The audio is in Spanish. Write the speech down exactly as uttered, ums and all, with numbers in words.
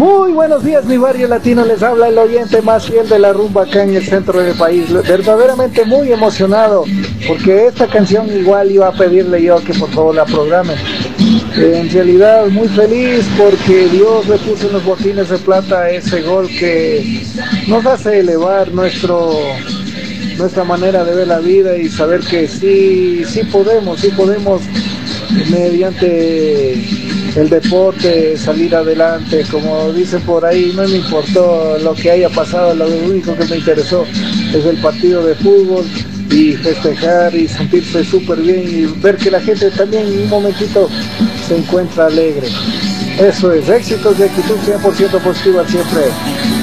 Muy buenos días, mi barrio latino, les habla el oyente más fiel de la rumba acá en el centro del país. Verdaderamente muy emocionado, porque esta canción igual iba a pedirle yo que por favor la programen. Eh, en realidad muy feliz porque Dios le puso en los botines de plata ese gol que nos hace elevar nuestro nuestra manera de ver la vida y saber que sí, sí podemos, sí podemos mediante el deporte salir adelante. Como dicen por ahí, no me importó lo que haya pasado, lo único que me interesó es el partido de fútbol y festejar y sentirse súper bien y ver que la gente también en un momentito se encuentra alegre. Eso es, éxitos de actitud cien por ciento positiva siempre.